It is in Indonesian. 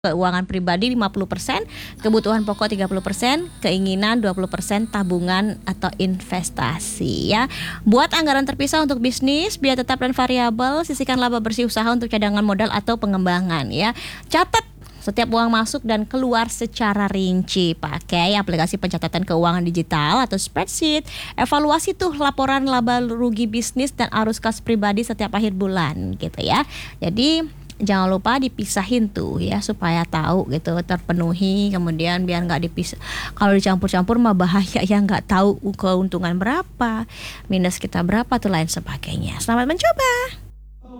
Keuangan pribadi 50%, kebutuhan pokok 30%, keinginan 20%, tabungan atau investasi ya. Buat anggaran terpisah untuk bisnis, biaya tetap dan variabel, sisihkan laba bersih usaha untuk cadangan modal atau pengembangan ya. Catat setiap uang masuk dan keluar secara rinci. Pakai aplikasi pencatatan keuangan digital atau spreadsheet. Evaluasi tuh laporan laba rugi bisnis dan arus kas pribadi setiap akhir bulan gitu ya. Jadi jangan lupa dipisahin tuh ya supaya tahu gitu terpenuhi, kemudian biar nggak dipisah. Kalau dicampur-campur mah bahaya ya, nggak tahu keuntungan berapa, minus kita berapa tuh lain sebagainya. Selamat mencoba.